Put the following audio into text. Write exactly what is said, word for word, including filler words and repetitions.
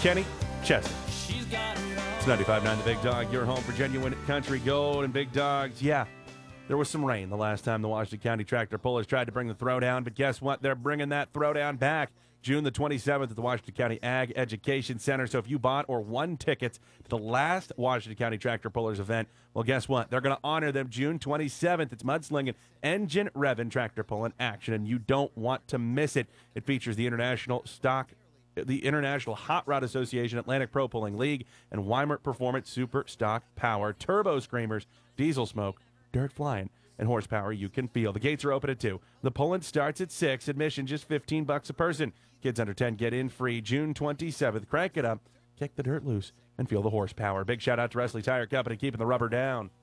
Kenny Chesney. It's ninety-five point nine The Big Dog, your home for genuine country gold and big dogs. Yeah, there was some rain the last time the Washington County Tractor Pullers tried to bring the throwdown, but guess what? They're bringing that throwdown back June the twenty-seventh at the Washington County Ag Education Center. So if you bought or won tickets to the last Washington County Tractor Pullers event, well, guess what? They're going to honor them June twenty-seventh. It's mudslinging, engine revving, tractor pulling action, and you don't want to miss it. It features the International Stock the International Hot Rod Association, Atlantic Pro Pulling League, and Weimert Performance Super Stock Power, turbo screamers, diesel smoke, dirt flying, and horsepower you can feel. The gates are open at two. The pulling starts at six. Admission just fifteen bucks a person. Kids under ten get in free. June twenty-seventh. Crank it up, kick the dirt loose, and feel the horsepower. Big shout out to Wesley Tire Company keeping the rubber down.